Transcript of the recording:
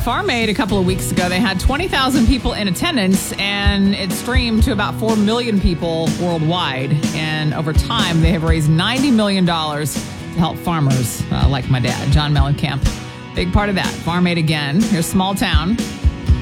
Farm Aid a couple of weeks ago, they had 20,000 people in attendance, and it streamed to about 4 million people worldwide. And over time, they have raised $90 million to help farmers like my dad, John Mellencamp. Big part of that. Farm Aid again. Here's Small Town.